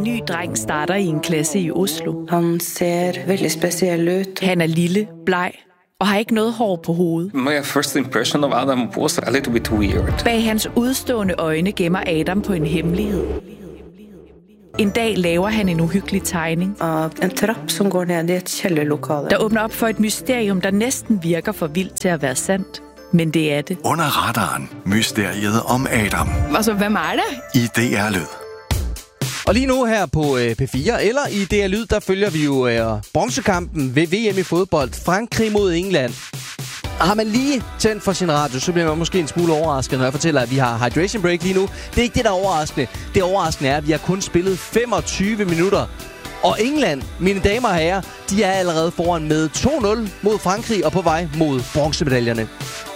ny dreng starter i en klasse i Oslo. Han ser veldig speciell ud. Han er lille, bleg og har ikke noget hår på hovedet. My first impression of Adam was a little bit weird. Bag hans udstående øjne gemmer Adam på en hemmelighed. En dag laver han en uhyggelig tegning Av en trapp som går ned i et kælderlokale. der åbner op for et mysterium, der næsten virker for vildt til at være sandt. Men det er det. Under radaren. Mysteriet om Adam. Altså, hvem er det? I DR Lyd. Og lige nu her på P4, eller i DR Lyd, der følger vi jo bronzekampen ved VM i fodbold. Frankrig mod England. Har man lige tændt for sin radio, så bliver man måske en smule overrasket, når jeg fortæller, at vi har hydration break lige nu. Det er ikke det, der er overraskende. Det overraskende er, at vi har kun spillet 25 minutter. Og England, mine damer og herrer, de er allerede foran med 2-0 mod Frankrig og på vej mod bronzemedaljerne.